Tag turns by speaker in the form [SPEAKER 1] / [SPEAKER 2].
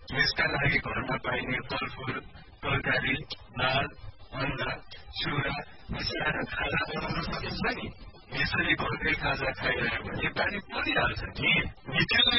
[SPEAKER 1] यसका लागि घरमा पाइने फलफूल, तरकारी, दाल, अण्डा, चिउरा मिसाएर खाजा बनाउन सकिन्छ नि। यसरी घरकै खाजा खाइरह्यो भने पानी परिहाल्छ नि। निचेल्ने